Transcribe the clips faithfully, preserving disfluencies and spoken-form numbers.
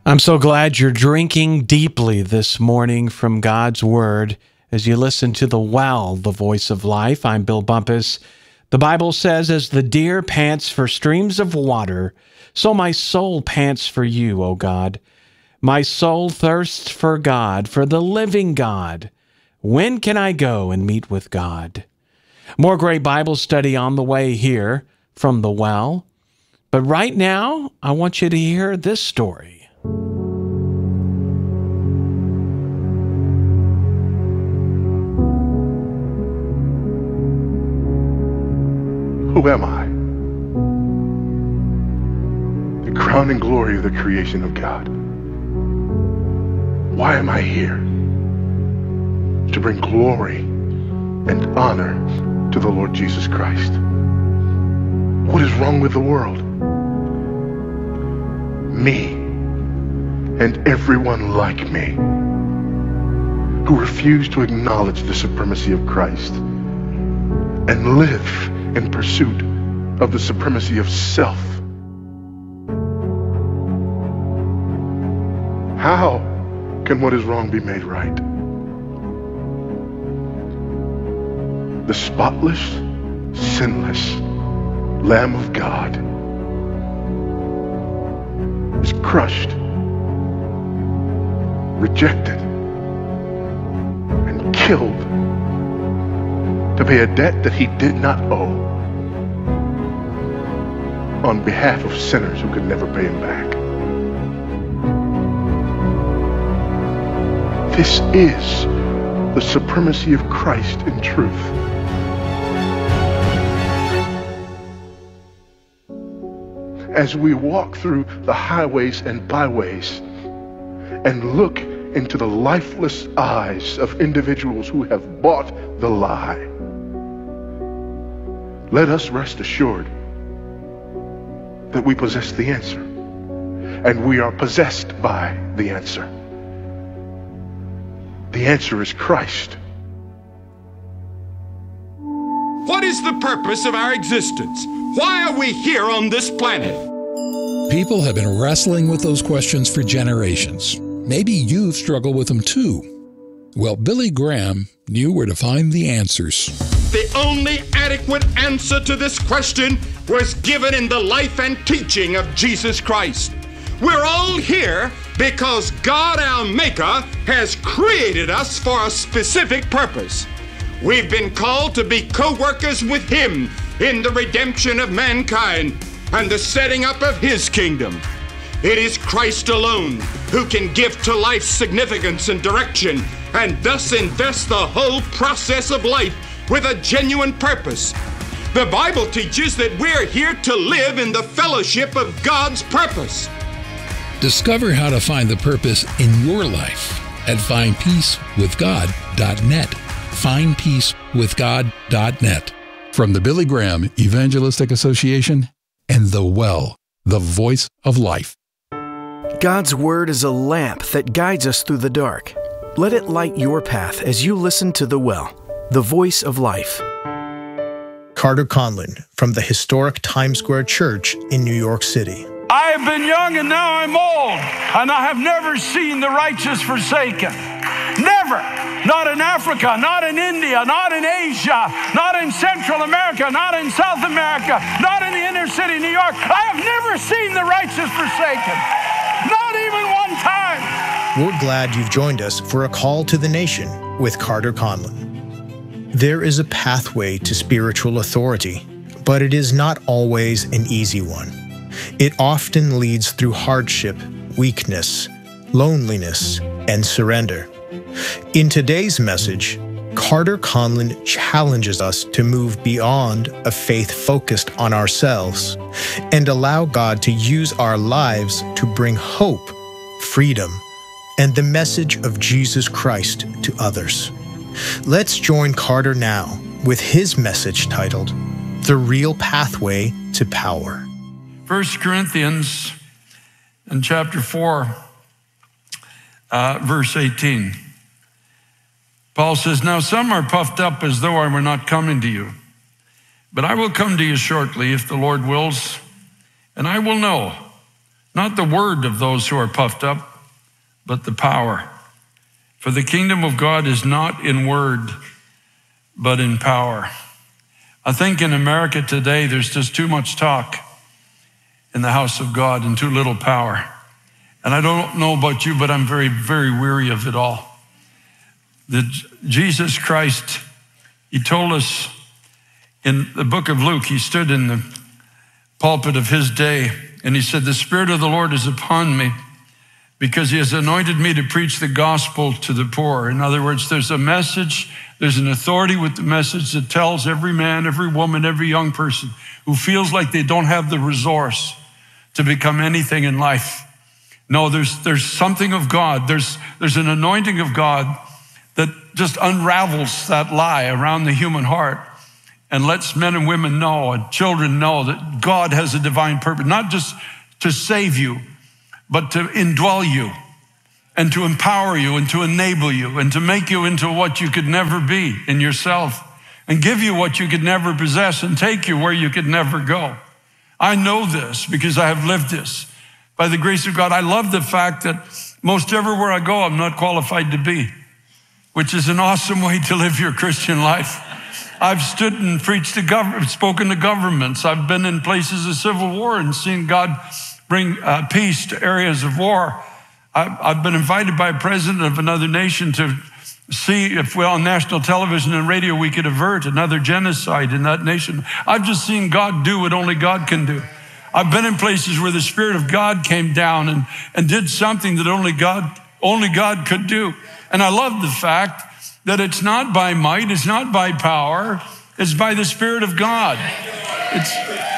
I'm so glad you're drinking deeply this morning from God's Word as you listen to The Well, the Voice of Life. I'm Bill Bumpus. The Bible says, as the deer pants for streams of water, so my soul pants for you, O God. My soul thirsts for God, for the living God. When can I go and meet with God? More great Bible study on the way here from The Well. But right now, I want you to hear this story. Who am I? The crowning glory of the creation of God. Why am I here? To bring glory and honor to the Lord Jesus Christ. What is wrong with the world? Me and everyone like me who refuse to acknowledge the supremacy of Christ and live in pursuit of the supremacy of self. How can what is wrong be made right? The spotless, sinless Lamb of God is crushed, rejected, and killed to pay a debt that he did not owe on behalf of sinners who could never pay him back. This is the supremacy of Christ in truth. As we walk through the highways and byways and look into the lifeless eyes of individuals who have bought the lie, let us rest assured that we possess the answer, and we are possessed by the answer. The answer is Christ. What is the purpose of our existence? Why are we here on this planet? People have been wrestling with those questions for generations. Maybe you've struggled with them too. Well, Billy Graham knew where to find the answers. The only adequate answer to this question was given in the life and teaching of Jesus Christ. We're all here because God, our Maker, has created us for a specific purpose. We've been called to be co-workers with Him in the redemption of mankind and the setting up of His kingdom. It is Christ alone who can give to life significance and direction, and thus invest the whole process of life with a genuine purpose. The Bible teaches that we're here to live in the fellowship of God's purpose. Discover how to find the purpose in your life at find peace with god dot net. find peace with god dot net. From the Billy Graham Evangelistic Association and The Well, the Voice of Life. God's Word is a lamp that guides us through the dark. Let it light your path as you listen to The Well, the Voice of Life. Carter Conlon from the historic Times Square Church in New York City. I have been young and now I'm old, and I have never seen the righteous forsaken. Never. Not in Africa, not in India, not in Asia, not in Central America, not in South America, not in the inner city, New York. I have never seen the righteous forsaken. Not even one time. We're glad you've joined us for A Call to the Nation with Carter Conlon. There is a pathway to spiritual authority, but it is not always an easy one. It often leads through hardship, weakness, loneliness, and surrender. In today's message, Carter Conlon challenges us to move beyond a faith focused on ourselves and allow God to use our lives to bring hope, freedom, and the message of Jesus Christ to others. Let's join Carter now with his message titled, The Real Pathway to Power. First Corinthians in chapter four, uh, verse eighteen. Paul says, now some are puffed up as though I were not coming to you, but I will come to you shortly if the Lord wills, and I will know not the word of those who are puffed up, but the power. For the kingdom of God is not in word, but in power. I think in America today, there's just too much talk in the house of God and too little power. And I don't know about you, but I'm very, very weary of it all. That Jesus Christ, he told us in the book of Luke, he stood in the pulpit of his day, and he said, the Spirit of the Lord is upon me because he has anointed me to preach the gospel to the poor. In other words, there's a message, there's an authority with the message that tells every man, every woman, every young person who feels like they don't have the resource to become anything in life. No, there's, there's something of God. There's, there's an anointing of God that just unravels that lie around the human heart and lets men and women know and children know that God has a divine purpose, not just to save you, but to indwell you and to empower you and to enable you and to make you into what you could never be in yourself and give you what you could never possess and take you where you could never go. I know this because I have lived this. By the grace of God, I love the fact that most everywhere I go, I'm not qualified to be, which is an awesome way to live your Christian life. I've stood and preached to government, spoken to governments. I've been in places of civil war and seen God bring uh, peace to areas of war. I've, I've been invited by a president of another nation to see if we on national television and radio we could avert another genocide in that nation. I've just seen God do what only God can do. I've been in places where the Spirit of God came down and, and did something that only God, only God could do. And I love the fact that it's not by might, it's not by power, it's by the Spirit of God. It's,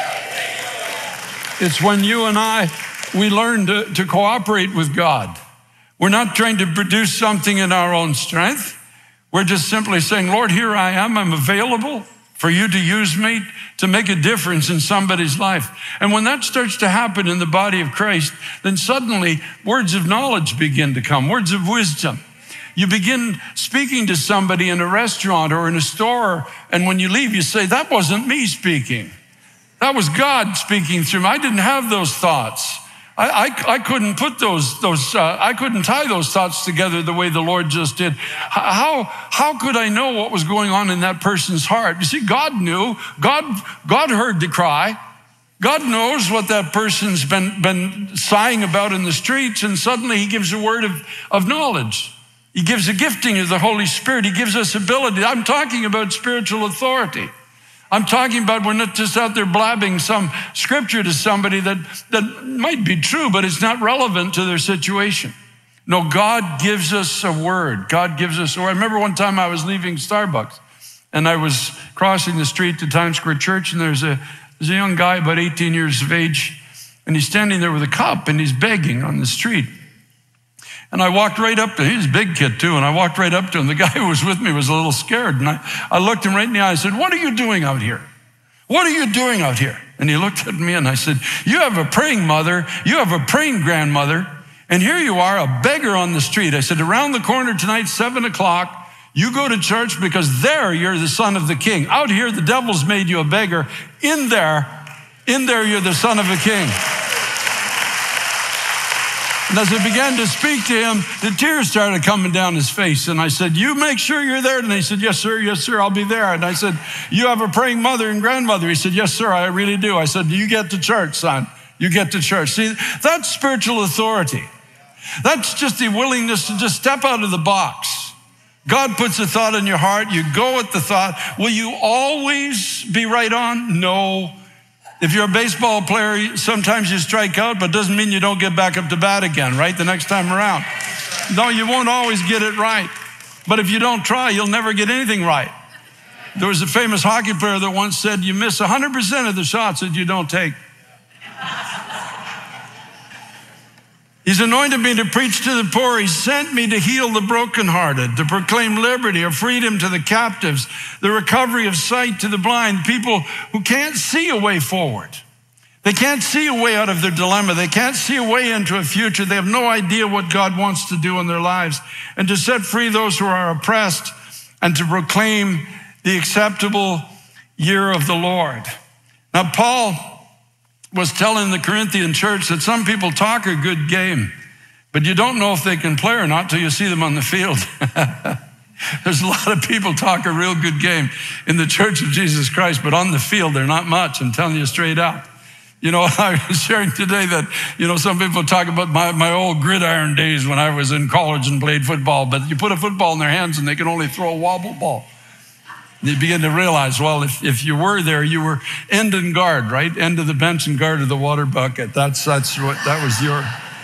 it's when you and I, we learn to, to cooperate with God. We're not trying to produce something in our own strength. We're just simply saying, Lord, here I am, I'm available for you to use me to make a difference in somebody's life. And when that starts to happen in the body of Christ, then suddenly words of knowledge begin to come, words of wisdom. You begin speaking to somebody in a restaurant or in a store, and when you leave, you say, that wasn't me speaking. That was God speaking through me. I didn't have those thoughts. I, I, I couldn't put those, those uh, I couldn't tie those thoughts together the way the Lord just did. How, how could I know what was going on in that person's heart? You see, God knew. God, God heard the cry. God knows what that person's been, been sighing about in the streets, and suddenly he gives a word of, of knowledge. He gives a gifting of the Holy Spirit. He gives us ability. I'm talking about spiritual authority. I'm talking about we're not just out there blabbing some scripture to somebody that, that might be true, but it's not relevant to their situation. No, God gives us a word. God gives us a word. I remember one time I was leaving Starbucks and I was crossing the street to Times Square Church, and there's a, there's a young guy about eighteen years of age, and he's standing there with a cup and he's begging on the street. And I walked right up to him. He was a big kid too. And I walked right up to him. The guy who was with me was a little scared. And I, I looked him right in the eye. I said, what are you doing out here? What are you doing out here? And he looked at me and I said, you have a praying mother. You have a praying grandmother. And here you are, a beggar on the street. I said, around the corner tonight, seven o'clock, you go to church because there you're the son of the king. Out here, the devil's made you a beggar. In there, in there, you're the son of a king. And as I began to speak to him, the tears started coming down his face. And I said, you make sure you're there. And he said, yes, sir. Yes, sir. I'll be there. And I said, you have a praying mother and grandmother. He said, yes, sir. I really do. I said, you get to church, son. You get to church. See, that's spiritual authority. That's just the willingness to just step out of the box. God puts a thought in your heart. You go with the thought. Will you always be right on? No. If you're a baseball player, sometimes you strike out, but it doesn't mean you don't get back up to bat again, right? The next time around. No, you won't always get it right. But if you don't try, you'll never get anything right. There was a famous hockey player that once said, you miss one hundred percent of the shots that you don't take. He's anointed me to preach to the poor. He sent me to heal the brokenhearted, to proclaim liberty or freedom to the captives, the recovery of sight to the blind, people who can't see a way forward. They can't see a way out of their dilemma. They can't see a way into a future. They have no idea what God wants to do in their lives. And to set free those who are oppressed and to proclaim the acceptable year of the Lord. Now, Paul was telling the Corinthian church that some people talk a good game, but you don't know if they can play or not till you see them on the field. There's a lot of people talk a real good game in the Church of Jesus Christ, but on the field, they're not much. I'm telling you straight out. You know, I was sharing today that, you know, some people talk about my, my old gridiron days when I was in college and played football, but you put a football in their hands and they can only throw a wobble ball. You begin to realize, well, if, if you were there, you were end and guard, right? End of the bench and guard of the water bucket. That's, that's what, that was your...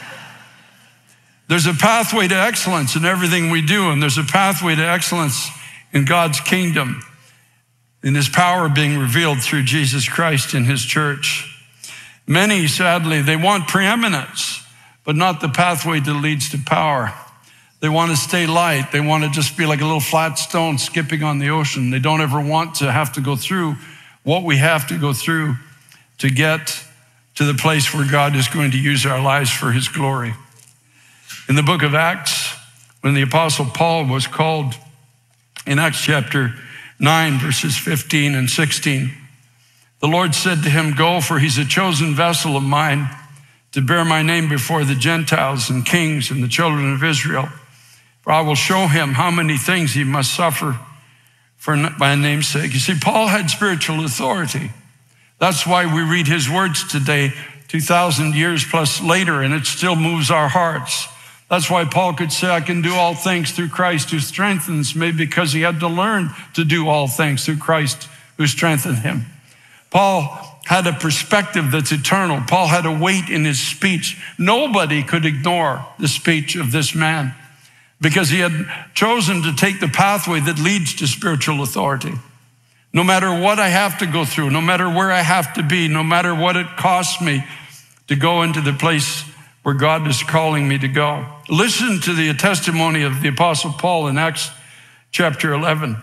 There's a pathway to excellence in everything we do, and there's a pathway to excellence in God's kingdom, in his power being revealed through Jesus Christ in his church. Many, sadly, they want preeminence, but not the pathway that leads to power. They want to stay light. They want to just be like a little flat stone skipping on the ocean. They don't ever want to have to go through what we have to go through to get to the place where God is going to use our lives for his glory. In the book of Acts, when the Apostle Paul was called in Acts chapter nine, verses fifteen and sixteen, the Lord said to him, "Go, for he's a chosen vessel of mine to bear my name before the Gentiles and kings and the children of Israel. For I will show him how many things he must suffer for my name's sake." You see, Paul had spiritual authority. That's why we read his words today, two thousand years plus later, and it still moves our hearts. That's why Paul could say, "I can do all things through Christ who strengthens me," because he had to learn to do all things through Christ who strengthened him. Paul had a perspective that's eternal. Paul had a weight in his speech. Nobody could ignore the speech of this man because he had chosen to take the pathway that leads to spiritual authority. No matter what I have to go through, no matter where I have to be, no matter what it costs me to go into the place where God is calling me to go. Listen to the testimony of the Apostle Paul in Acts chapter eleven.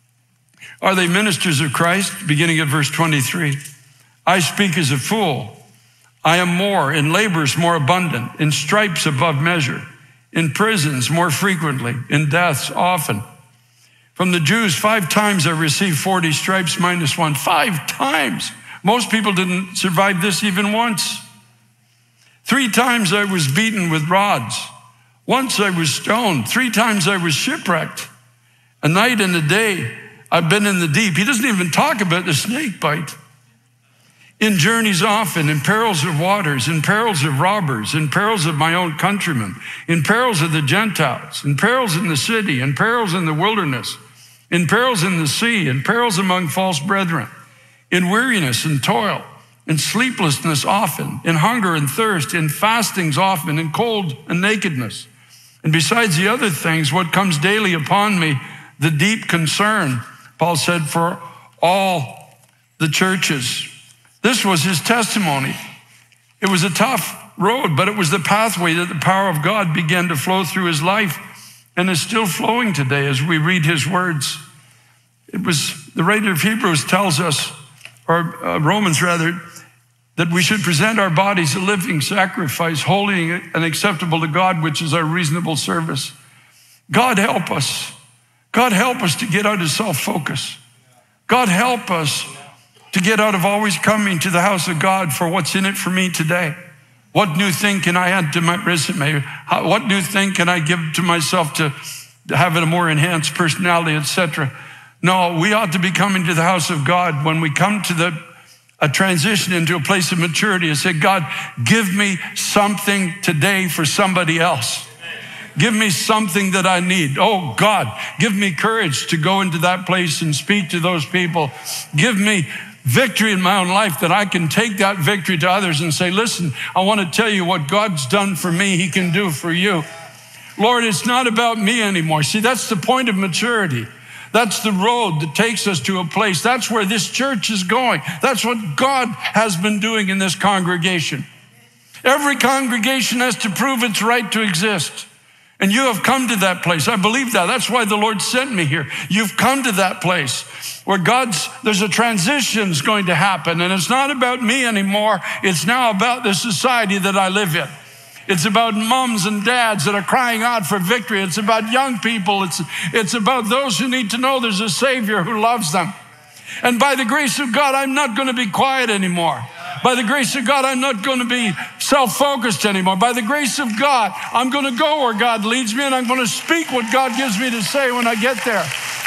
Are they ministers of Christ? Beginning at verse twenty-three. "I speak as a fool. I am more, in labors more abundant, in stripes above measure, in prisons more frequently, in deaths often. From the Jews, five times I received forty stripes minus one." Five times. Most people didn't survive this even once. "Three times I was beaten with rods. Once I was stoned. Three times I was shipwrecked. A night and a day I've been in the deep." He doesn't even talk about the snake bite. "In journeys often, in perils of waters, in perils of robbers, in perils of my own countrymen, in perils of the Gentiles, in perils in the city, in perils in the wilderness, in perils in the sea, in perils among false brethren, in weariness and toil, in sleeplessness often, in hunger and thirst, in fastings often, in cold and nakedness. And besides the other things, what comes daily upon me, the deep concern," Paul said, "for all the churches." This was his testimony. It was a tough road, but it was the pathway that the power of God began to flow through his life and is still flowing today as we read his words. It was, the writer of Hebrews tells us, or uh, Romans rather, that we should present our bodies a living sacrifice, holy and acceptable to God, which is our reasonable service. God help us. God help us to get out of self-focus. God help us to get out of always coming to the house of God for what's in it for me today. What new thing can I add to my resume? How, what new thing can I give to myself to have a more enhanced personality, et cetera? No, we ought to be coming to the house of God when we come to the a transition into a place of maturity and say, "God, give me something today for somebody else. Give me something that I need. Oh God, give me courage to go into that place and speak to those people. Give me victory in my own life that I can take that victory to others and say, listen, I want to tell you what God's done for me, he can do for you. Lord, it's not about me anymore." See, that's the point of maturity. That's the road that takes us to a place. That's where this church is going. That's what God has been doing in this congregation. Every congregation has to prove its right to exist. And you have come to that place. I believe that. That's why the Lord sent me here. You've come to that place where God's, there's a transition is going to happen. And it's not about me anymore. It's now about the society that I live in. It's about moms and dads that are crying out for victory. It's about young people. It's, it's about those who need to know there's a Savior who loves them. And by the grace of God, I'm not going to be quiet anymore. By the grace of God, I'm not going to be self-focused anymore. By the grace of God, I'm going to go where God leads me, and I'm going to speak what God gives me to say when I get there.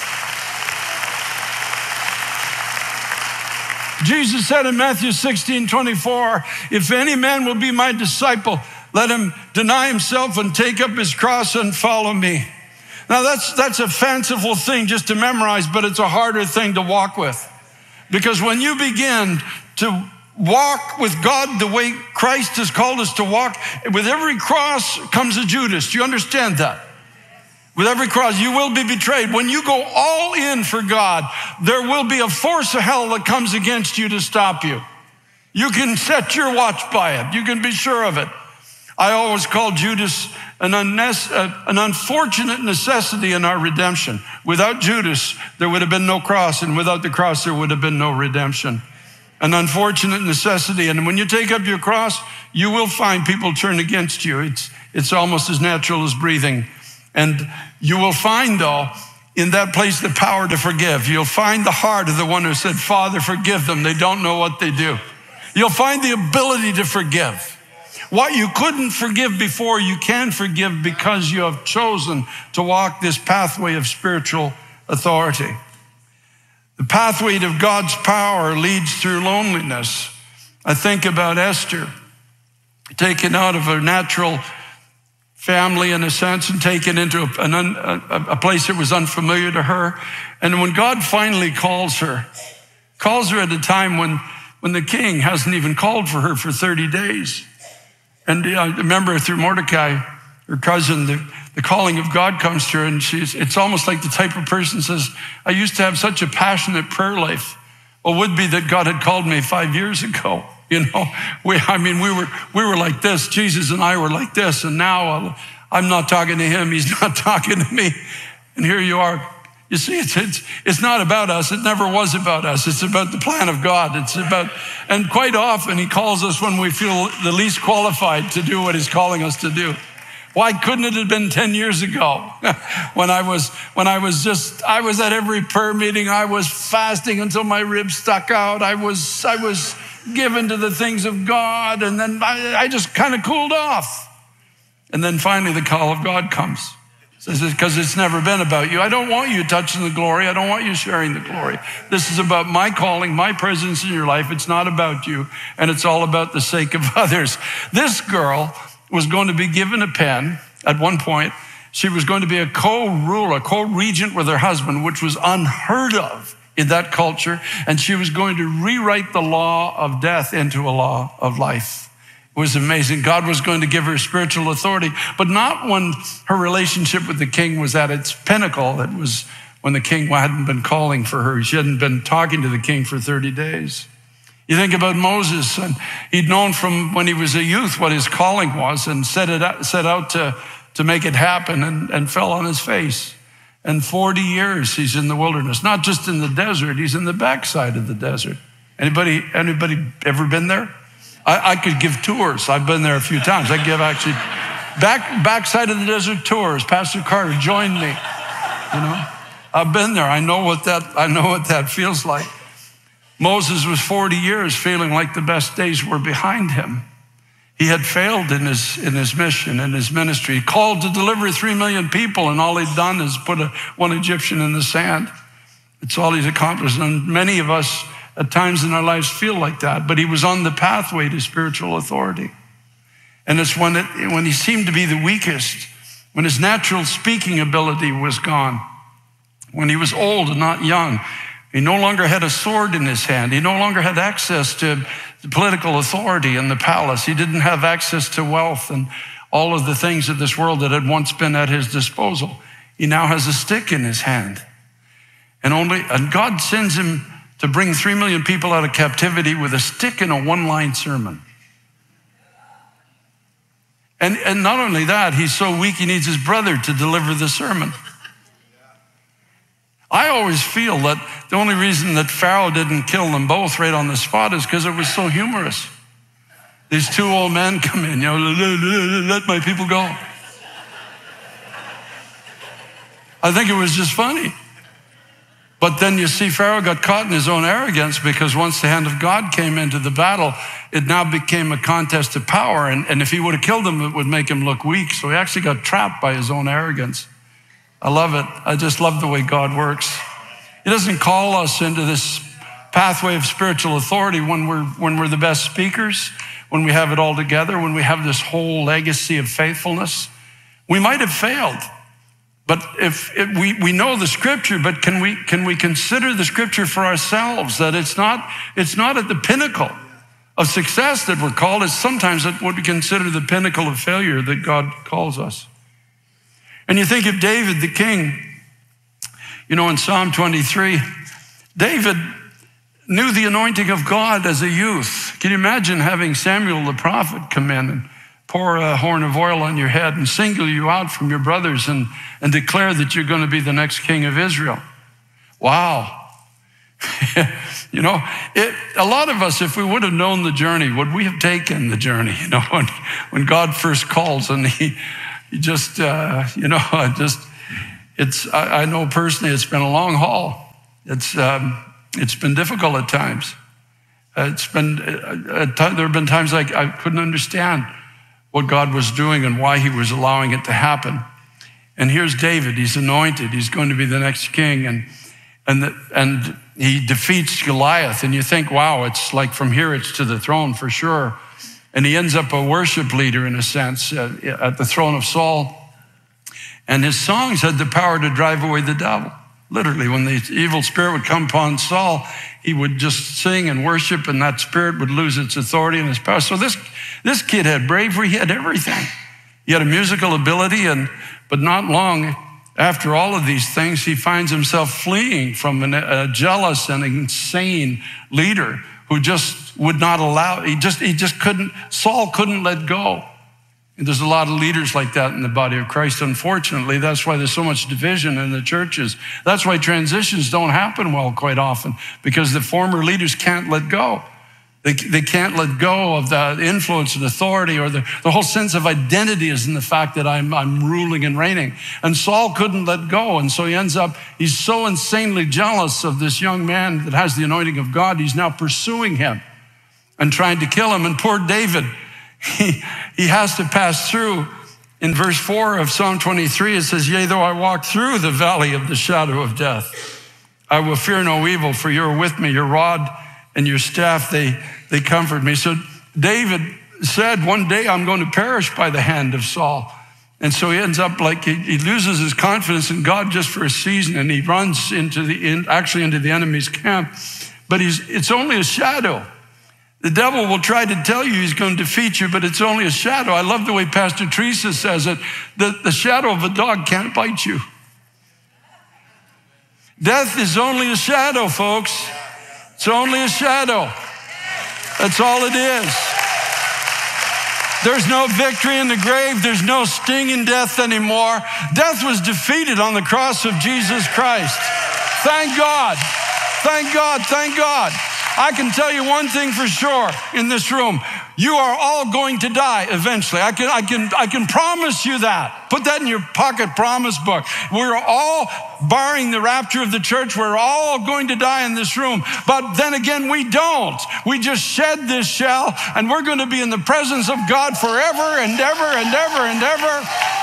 Jesus said in Matthew sixteen twenty-four, if any man will be my disciple, let him deny himself and take up his cross and follow me. Now that's, that's a fanciful thing just to memorize, but it's a harder thing to walk with. Because when you begin to walk with God the way Christ has called us to walk, with every cross comes a Judas. Do you understand that? With every cross, you will be betrayed. When you go all in for God, there will be a force of hell that comes against you to stop you. You can set your watch by it. You can be sure of it. I always call Judas an, unnes- uh, an unfortunate necessity in our redemption. Without Judas, there would have been no cross, and without the cross, there would have been no redemption. An unfortunate necessity. And when you take up your cross, you will find people turn against you. It's, it's almost as natural as breathing. And you will find, though, in that place the power to forgive. You'll find the heart of the one who said, Father, forgive them. They don't know what they do. You'll find the ability to forgive. What you couldn't forgive before, you can forgive because you have chosen to walk this pathway of spiritual authority. The pathway to God's power leads through loneliness. I think about Esther, taken out of her natural family in a sense and taken into a, an un, a, a place that was unfamiliar to her. And when God finally calls her, calls her at a time when, when the king hasn't even called for her for thirty days. And I remember through Mordecai, her cousin, the, the calling of God comes to her, and she's, it's almost like the type of person says, I used to have such a passionate prayer life. Well, it would be that God had called me five years ago. You know, we, I mean, we were, we were like this. Jesus and I were like this. And now I'm not talking to him. He's not talking to me. And here you are. You see, it's, it's, it's not about us. It never was about us. It's about the plan of God. It's about, and quite often he calls us when we feel the least qualified to do what he's calling us to do. Why couldn't it have been ten years ago when I was, when I was just, I was at every prayer meeting. I was fasting until my ribs stuck out. I was, I was given to the things of God. And then I, I just kind of cooled off. And then finally the call of God comes. Says, because it's never been about you. I don't want you touching the glory. I don't want you sharing the glory. This is about my calling, my presence in your life. It's not about you. And it's all about the sake of others. This girl was going to be given a pen at one point. She was going to be a co-ruler, co-regent with her husband, which was unheard of in that culture. And she was going to rewrite the law of death into a law of life. It was amazing. God was going to give her spiritual authority, but not when her relationship with the king was at its pinnacle. It was when the king hadn't been calling for her. She hadn't been talking to the king for thirty days. You think about Moses, and he'd known from when he was a youth what his calling was and set it out, set out to, to make it happen, and, and fell on his face. And forty years he's in the wilderness, not just in the desert, he's in the backside of the desert. Anybody, anybody ever been there? I, I could give tours. I've been there a few times. I give actually back backside of the desert tours. Pastor Carter joined me. You know, I've been there. I know what that. I know what that feels like. Moses was forty years feeling like the best days were behind him. He had failed in his in his mission, in his ministry. He called to deliver three million people, and all he'd done is put a, one Egyptian in the sand. It's all he's accomplished. And many of us at times in our lives feel like that, but he was on the pathway to spiritual authority. And it's when, it, when he seemed to be the weakest, when his natural speaking ability was gone, when he was old and not young, he no longer had a sword in his hand. He no longer had access to political authority in the palace. He didn't have access to wealth and all of the things of this world that had once been at his disposal. He now has a stick in his hand. And only, and God sends him to bring three million people out of captivity with a stick and a one-line sermon. And, and not only that, he's so weak he needs his brother to deliver the sermon. I always feel that the only reason that Pharaoh didn't kill them both right on the spot is because it was so humorous. These two old men come in, you know, let my people go. I think it was just funny. But then you see Pharaoh got caught in his own arrogance, because once the hand of God came into the battle, it now became a contest of power. And, and if he would have killed him, it would make him look weak. So he actually got trapped by his own arrogance. I love it. I just love the way God works. He doesn't call us into this pathway of spiritual authority when we're, when we're the best speakers, when we have it all together, when we have this whole legacy of faithfulness. We might have failed, but if, if we, we know the scripture, but can we, can we consider the scripture for ourselves, that it's not, it's not at the pinnacle of success that we're called. It's sometimes at what we consider the pinnacle of failure that God calls us. And you think of David, the king, you know, in Psalm twenty-three, David knew the anointing of God as a youth. Can you imagine having Samuel the prophet come in and pour a horn of oil on your head and single you out from your brothers and, and declare that you're going to be the next king of Israel? Wow. You know, it, a lot of us, if we would have known the journey, would we have taken the journey? You know, when, when God first calls and he, he just, uh, you know, I just, it's, I, I know personally it's been a long haul. It's, um, It's been difficult at times. Uh, it's been, uh, at t- there have been times like I couldn't understand what God was doing and why he was allowing it to happen. And here's David, he's anointed, he's going to be the next king, and and the, and he defeats Goliath, and you think, wow, it's like from here it's to the throne for sure. And he ends up a worship leader in a sense uh, at the throne of Saul. And his songs had the power to drive away the devil. Literally, when the evil spirit would come upon Saul, he would just sing and worship, and that spirit would lose its authority and its power. So this, this kid had bravery, he had everything. He had a musical ability, and but not long after all of these things, he finds himself fleeing from an, a jealous and insane leader who just would not allow, he just, he just couldn't, Saul couldn't let go. And there's a lot of leaders like that in the body of Christ, unfortunately. That's why there's so much division in the churches. That's why transitions don't happen well quite often, because the former leaders can't let go. They, they can't let go of the influence and authority, or the, the whole sense of identity is in the fact that I'm, I'm ruling and reigning. And Saul couldn't let go, and so he ends up, he's so insanely jealous of this young man that has the anointing of God, he's now pursuing him and trying to kill him. And poor David, He, he has to pass through. In verse four of Psalm twenty-three, it says, yea, though I walk through the valley of the shadow of death, I will fear no evil, for you're with me. Your rod and your staff, they, they comfort me. So David said, one day I'm going to perish by the hand of Saul. And so he ends up like, he, he loses his confidence in God just for a season, and he runs into the, in, actually into the enemy's camp. But he's, it's only a shadow. The devil will try to tell you he's going to defeat you, but it's only a shadow. I love the way Pastor Teresa says it, that the shadow of a dog can't bite you. Death is only a shadow, folks. It's only a shadow. That's all it is. There's no victory in the grave. There's no sting in death anymore. Death was defeated on the cross of Jesus Christ. Thank God. Thank God. Thank God. I can tell you one thing for sure in this room. You are all going to die eventually. I can, I can, I can promise you that. Put that in your pocket promise book. We're all, barring the rapture of the church, we're all going to die in this room. But then again, we don't. We just shed this shell, and we're going to be in the presence of God forever and ever and ever and ever.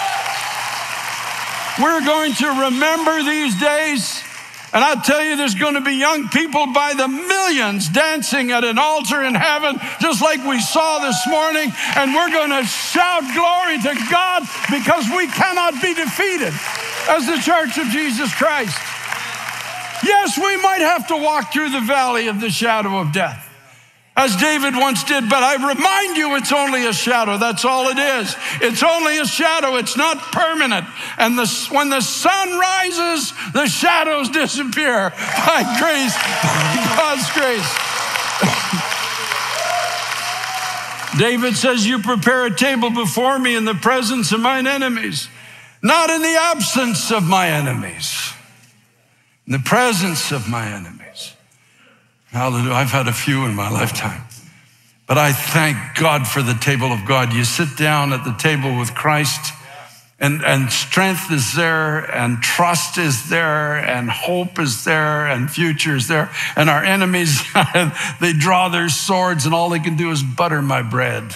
We're going to remember these days. And I'll tell you, there's going to be young people by the millions dancing at an altar in heaven, just like we saw this morning. And we're going to shout glory to God, because we cannot be defeated as the church of Jesus Christ. Yes, we might have to walk through the valley of the shadow of death, as David once did, but I remind you, it's only a shadow. That's all it is. It's only a shadow. It's not permanent. And the, when the sun rises, the shadows disappear by grace, by God's grace. David says, you prepare a table before me in the presence of mine enemies, not in the absence of my enemies, in the presence of my enemies. Hallelujah. I've had a few in my lifetime, but I thank God for the table of God. You sit down at the table with Christ, And, and strength is there, and trust is there, and hope is there, and future is there. And our enemies, they draw their swords, and all they can do is butter my bread.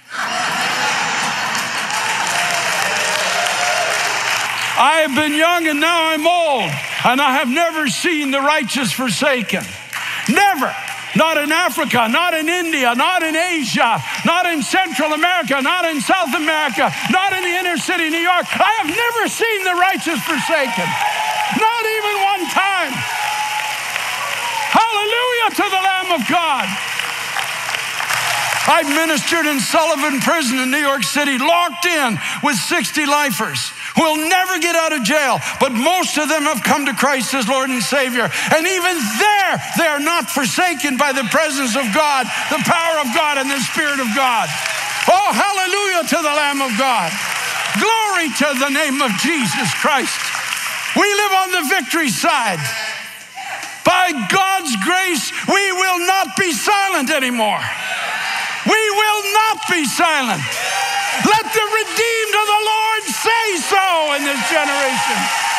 I have been young, and now I'm old, and I have never seen the righteous forsaken. Never. Not in Africa, not in India, not in Asia, not in Central America, not in South America, not in the inner city, New York. I have never seen the righteous forsaken. Not even one time. Hallelujah to the Lamb of God. I've ministered in Sullivan Prison in New York City, locked in with sixty lifers who will never get out of jail, but most of them have come to Christ as Lord and Savior. And even there, they are not forsaken by the presence of God, the power of God, and the Spirit of God. Oh, hallelujah to the Lamb of God. Glory to the name of Jesus Christ. We live on the victory side. By God's grace, we will not be silent anymore. We will not be silent. Let the redeemed of the Lord say so in this generation.